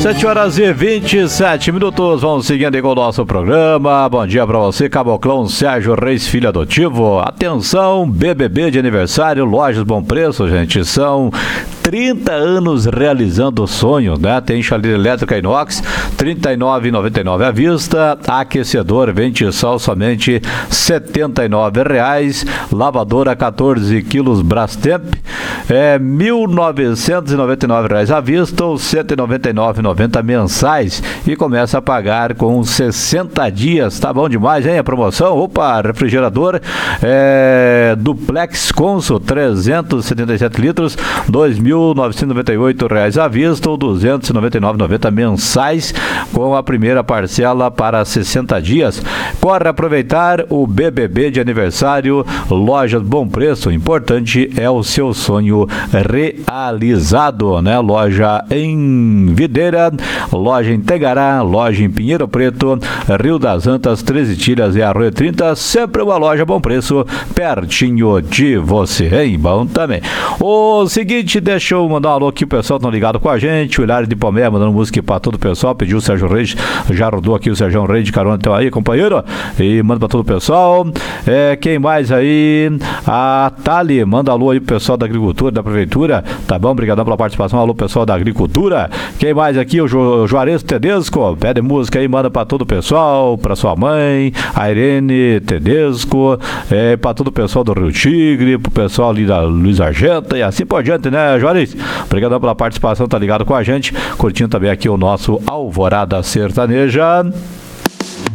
7h27, vamos seguindo aí com o nosso programa. Bom dia pra você, Caboclão Sérgio Reis, filho adotivo. Atenção, BBB de aniversário, Lojas Bom Preço, gente. São 30 anos realizando o sonho, né? Tem chaleira elétrica inox, R$ 39,99 à vista. Aquecedor Ventisol, somente R$ 79,00. Lavadora 14 quilos Brastemp, R$ 1.999 à vista ou R$ 199,90 mensais, e começa a pagar com 60 dias. Tá bom demais, hein? A promoção. Opa, refrigerador Duplex Consul 377 litros, R$ 2.998 à vista ou R$ 299,90 mensais, com a primeira parcela para 60 dias. Corre aproveitar o BBB de aniversário Lojas Bom Preço. O importante é o seu sonho realizado, né? Loja em Videira, loja em Tegará, loja em Pinheiro Preto, Rio das Antas, 13 Tilhas e Arroio 30, sempre uma loja Bom Preço, pertinho de você, hein? Bom também. O seguinte, deixa eu mandar um alô aqui, o pessoal tá ligado com a gente, o Hilário de Palmeira mandando música pra todo o pessoal, pediu o Sérgio Reis, já rodou aqui o Sérgio Reis de carona, então aí, companheiro, e manda pra todo o pessoal. Quem mais aí? A Thali, manda alô aí pro pessoal da agricultura, da prefeitura, tá bom? Obrigadão pela participação, alô pessoal da agricultura. Quem mais aqui? O Juarez Tedesco, pede música aí, manda pra todo o pessoal, pra sua mãe, a Irene Tedesco, pra todo o pessoal do Rio Tigre, pro pessoal ali da Luiz Argenta e assim por diante, né, Juarez? Obrigadão pela participação, tá ligado com a gente, curtindo também aqui o nosso Alvorada Sertaneja.